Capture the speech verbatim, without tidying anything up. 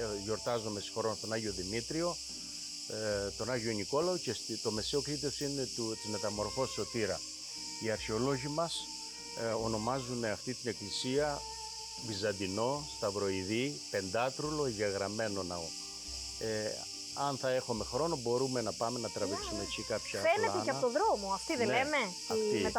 γιορτάζουμε συγχωρώ τον Άγιο Δημήτριο, τον Άγιο Νικόλαο και το μεσαίο κλήτος είναι του, της Μεταμορφώσης Σωτήρα. Οι αρχαιολόγοι μας ε, ονομάζουν αυτή την εκκλησία Βυζαντινό, Σταυροειδή, Πεντάτρουλο, διαγραμμένο ναό. Ε, αν θα έχουμε χρόνο μπορούμε να πάμε να τραβήξουμε εκεί κάποια Φαίνεται πλάνα. και από το δρόμο, αυτή δεν Ναι, λέμε, αυτή. τη